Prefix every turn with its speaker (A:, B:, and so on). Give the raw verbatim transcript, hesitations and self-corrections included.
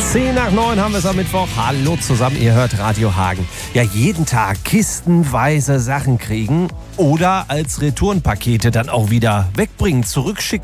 A: Zehn nach neun haben wir es am Mittwoch. Hallo zusammen, ihr hört Radio Hagen. Ja, jeden Tag kistenweise Sachen kriegen oder als Retourenpakete dann auch wieder wegbringen, zurückschicken.